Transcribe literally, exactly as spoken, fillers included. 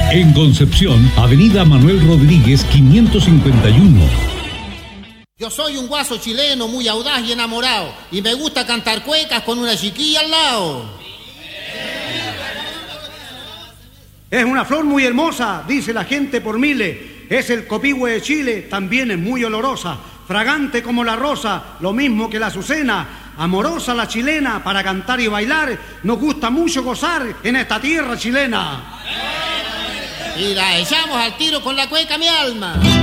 En Concepción, Avenida Manuel Rodríguez, quinientos cincuenta y uno. Yo soy un guaso chileno muy audaz y enamorado, y me gusta cantar cuecas con una chiquilla al lado. Es una flor muy hermosa, dice la gente por miles. Es el copihue de Chile, también es muy olorosa. Fragante como la rosa, lo mismo que la azucena. Amorosa la chilena, para cantar y bailar. Nos gusta mucho gozar en esta tierra chilena. Y la echamos al tiro con la cueca, mi alma.